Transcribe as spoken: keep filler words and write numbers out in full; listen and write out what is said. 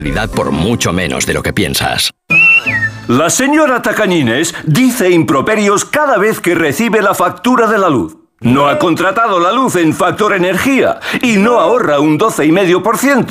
por mucho menos de lo que piensas. La señora Tacañines dice improperios cada vez que recibe la factura de la luz. No ha contratado la luz en Factor Energía y no ahorra un doce coma cinco por ciento.